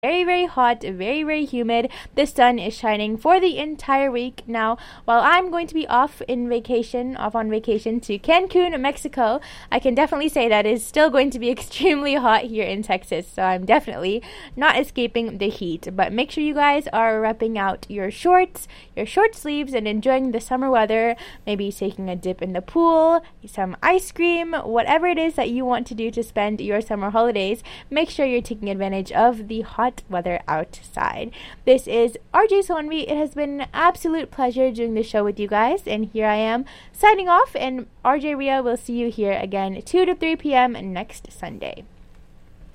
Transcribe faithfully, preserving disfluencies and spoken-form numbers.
very, very hot, very, very humid. The sun is shining for the entire week. Now, while I'm going to be off in vacation, off on vacation to Cancun, Mexico, I can definitely say that it's still going to be extremely hot here in Texas. So I'm definitely not escaping the heat. But make sure you guys are repping out your shorts, your short sleeves, and enjoying the summer weather. Maybe taking a dip in the pool, some ice cream, whatever it is that you want to do to spend your summer holidays. Make sure you're taking advantage of the hot weather outside. This is R J Sonvi. It has been an absolute pleasure doing the show with you guys, and here I am signing off, and R J Ria will see you here again two to three p.m. next Sunday.